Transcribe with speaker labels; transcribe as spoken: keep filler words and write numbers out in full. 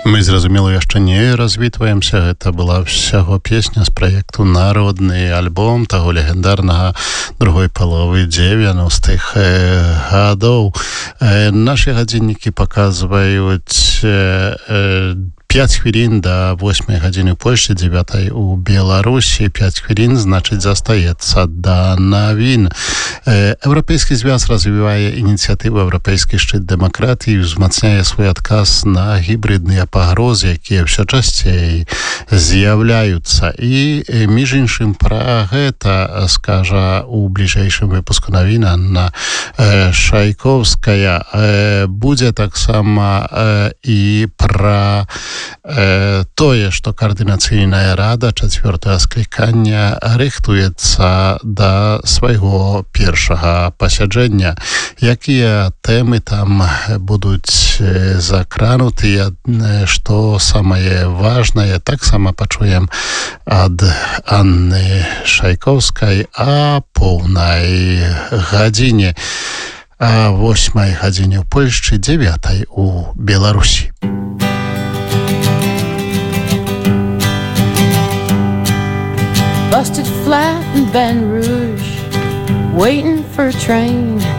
Speaker 1: Мы, зразумела, яшчэ не развітваемся. Гэта была ўсяго песня з праекту «Народны альбом» таго легендарнага другой паловы дзевяностых гадоў. Нашы гадзіннікі паказваюць пяць хвілін да восьмай гадзіны ў Польшчы, дзевятай у Беларусі. пяць хвілін, значыць, застаецца да навін. Еўрапейскі звяз развівае ініцыятыву «Еўрапейскі шчыт дэмакратыі», узмацняе свой адказ на гібридныя пагрозы, якія ўсё часцей з'яўляюцца. І, між іншым, пра гэта скажа у бліжэйшым выпуску навін Анна Шайковская. Будзе таксама і пра тое, што каардынацыйная рада чацвёртага склікання рыхтуецца да свайго першага пасяджэння. Якія тэмы там будуць закранутыя, што самае важнае, таксама пачуем ад Анны Шайковскай о поўнай гадзіне. А восьмай гадзіне ў Польшчы, дзевятай у Беларусі.
Speaker 2: Busted flat in Baton Rouge, waiting for a train.